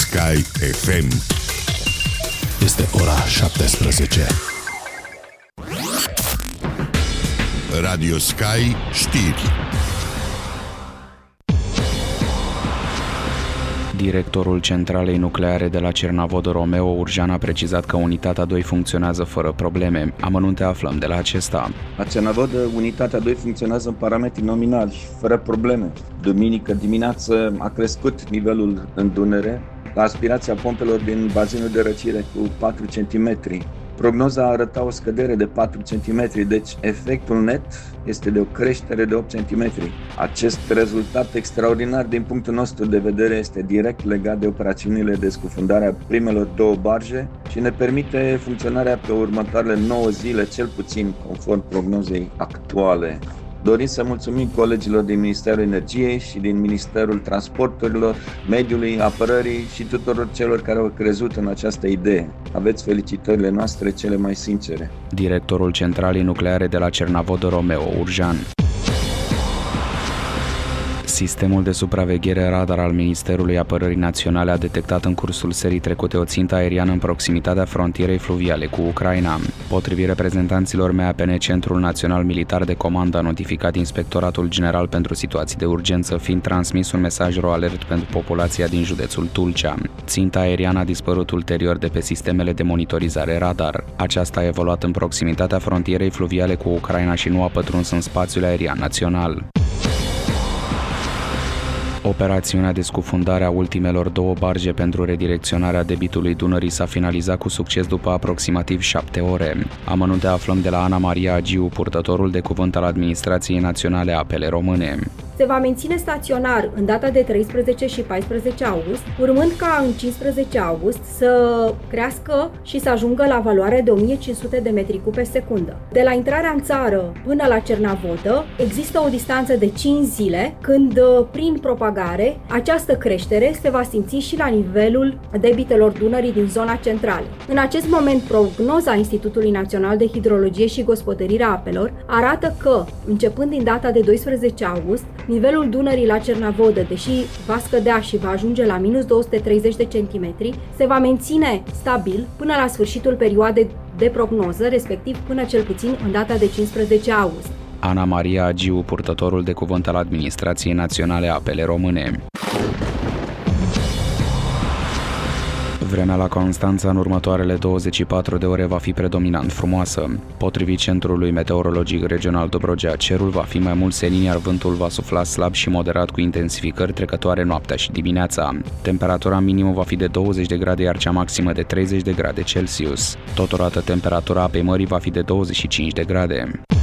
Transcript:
Sky FM. Este ora 17. Radio Sky știri. Directorul centralei nucleare de la Cernavodă, Romeo Urjan, a precizat că unitatea 2 funcționează fără probleme. Amănunte aflăm de la acesta. La Cernavodă, unitatea 2 funcționează în parametri nominali, fără probleme. Duminică dimineață a crescut nivelul în Dunăre la aspirația pompelor din bazinul de răcire cu 4 cm. Prognoza arăta o scădere de 4 cm, deci efectul net este de o creștere de 8 cm. Acest rezultat extraordinar din punctul nostru de vedere este direct legat de operațiunile de scufundare a primelor 2 barje și ne permite funcționarea pe următoarele 9 zile, cel puțin conform prognozei actuale. Dorim să mulțumim colegilor din Ministerul Energiei și din Ministerul Transporturilor, Mediului, Apărării și tuturor celor care au crezut în această idee. Aveți felicitările noastre cele mai sincere. Directorul centralei nucleare de la Cernavodă, Romeo Urjan. Sistemul de supraveghere radar al Ministerului Apărării Naționale a detectat în cursul serii trecute o țintă aeriană în proximitatea frontierei fluviale cu Ucraina. Potrivit reprezentanților MAPN, Centrul Național Militar de Comandă a notificat Inspectoratul General pentru Situații de Urgență, fiind transmis un mesaj ro-alert pentru populația din județul Tulcea. Ținta aeriană a dispărut ulterior de pe sistemele de monitorizare radar. Aceasta a evoluat în proximitatea frontierei fluviale cu Ucraina și nu a pătruns în spațiul aerian național. Operațiunea de scufundare a ultimelor 2 barje pentru redirecționarea debitului Dunării s-a finalizat cu succes după aproximativ 7 ore. Amănunte aflăm de la Ana Maria Agiu, purtătorul de cuvânt al Administrației Naționale Apele Române. Se va menține staționar în data de 13 și 14 august, urmând ca în 15 august să crească și să ajungă la valoare de 1500 de metri cub pe secundă. De la intrarea în țară până la Cernavodă există o distanță de 5 zile, când prin propagare această creștere se va simți și la nivelul debitelor Dunării din zona centrală. În acest moment, prognoza Institutului Național de Hidrologie și Gospodărire a Apelor arată că, începând din data de 12 august, nivelul Dunării la Cernavodă, deși va scădea și va ajunge la minus 230 de centimetri, se va menține stabil până la sfârșitul perioadei de prognoză, respectiv până cel puțin în data de 15 august. Ana Maria Agiu, purtătorul de cuvânt al Administrației Naționale Apele Române. Vremea la Constanța în următoarele 24 de ore va fi predominant frumoasă. Potrivit Centrului Meteorologic Regional Dobrogea, cerul va fi mai mult senin, iar vântul va sufla slab și moderat cu intensificări trecătoare noaptea și dimineața. Temperatura minimă va fi de 20 de grade, iar cea maximă de 30 de grade Celsius. Totodată, temperatura apei mării va fi de 25 de grade.